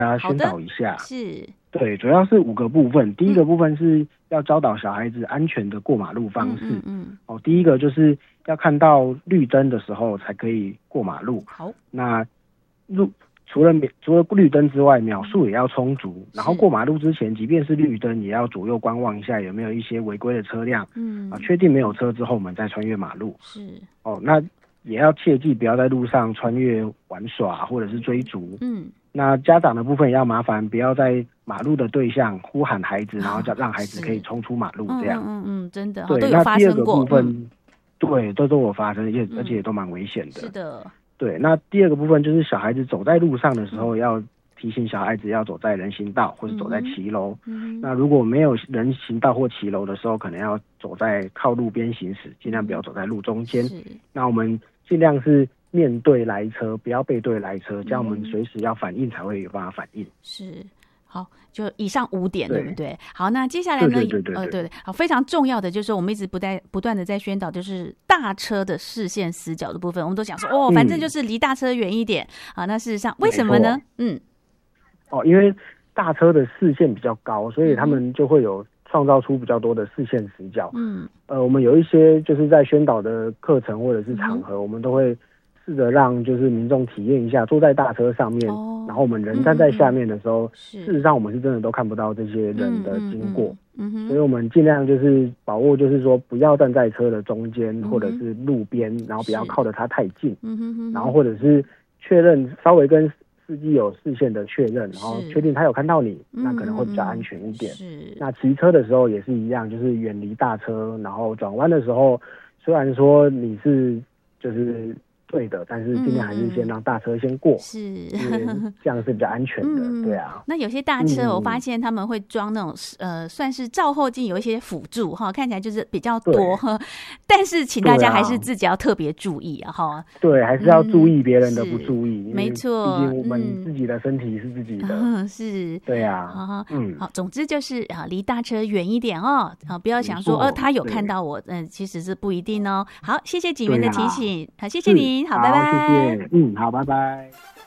大家宣导一下。 是， 对，主要是5个部分。第一个部分是要教导小孩子安全的过马路方式。第一个就是要看到绿灯的时候才可以过马路。 好， 那除了绿灯之外，秒数也要充足。然后过马路之前，即便是绿灯，也要左右观望一下有没有一些违规的车辆。确定没有车之后，我们再穿越马路。 是那也要切记不要在路上穿越玩耍或者是追逐。那家长的部分也要麻烦，不要在马路的对象呼喊孩子，然后让孩子可以冲出马路这样。 真的， 对， 都有发生过。 那第二个部分，对，都有发生，而且也都蛮危险的。 是的。 对，那第二个部分就是小孩子走在路上的时候，要提醒小孩子要走在人行道或者走在骑楼。那如果没有人行道或骑楼的时候，可能要走在靠路边行驶，尽量不要走在路中间。那我们尽量是面对来车，不要背对来车，这样我们随时要反应才会有办法反应。 是。好，就以上5点，对不对？好，那接下来呢？对，好，非常重要的就是我们一直不断的在宣导，就是大车的视线死角的部分，我们都想说，反正就是离大车远一点。好，那事实上为什么呢？ 因为大车的视线比较高，所以他们就会有创造出比较多的视线死角。我们有一些就是在宣导的课程或者是场合，我们都会试着让就是民众体验一下坐在大车上面，然后我们人站在下面的时候，事实上我们是真的都看不到这些人的经过。所以我们尽量就是把握，就是说不要站在车的中间或者是路边，然后不要靠着它太近。然后或者是确认稍微跟司机有视线的确认，然后确定他有看到你，那可能会比较安全一点。那骑车的时候也是一样，就是远离大车，然后转弯的时候，虽然说你是就是对的，但是尽量还是先让大车先过， 是这样是比较安全的。对啊。 那有些大车我发现他们会装那种算是照后镜，有一些辅助哈，看起来就是比较多哈，但是请大家还是自己要特别注意啊哈。 对，还是要注意别人的不注意， 没错， 毕竟我们自己的身体是自己的。 是。 对啊。 好，总之就是离大车远一点哦，不要想说他有看到我，其实是不一定哦。好，谢谢警员的提醒，好，谢谢您。好，拜拜。 谢谢。好，拜拜。